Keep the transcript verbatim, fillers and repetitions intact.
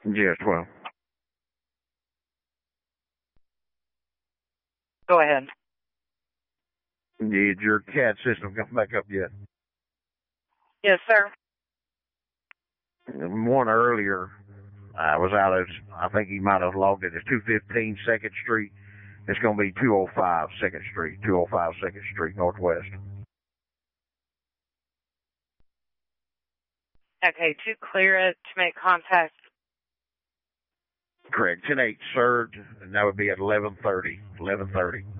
Yes, well. Go ahead. Did your cat system come back up yet? Yes, sir. One earlier, I was out as, I think he might have logged it as two fifteen second Street. It's going to be two oh five second Street, two oh five second Street Northwest. Okay, to clear it, to make contact. Correct. ten eight surge, and that would be at eleven thirty. eleven thirty.